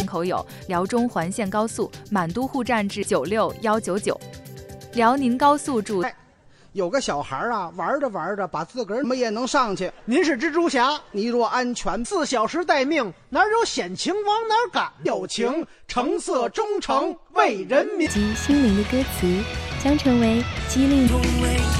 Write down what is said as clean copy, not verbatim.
口有辽中环线高速满都护站至96199，辽宁高速驻。 有个小孩啊，玩着玩着，把自个儿怎么也能上去。您是蜘蛛侠，你若安全，4小时待命，哪有险情往哪儿赶？友情、橙色、忠诚，为人民。 及心灵的歌词将成为激励。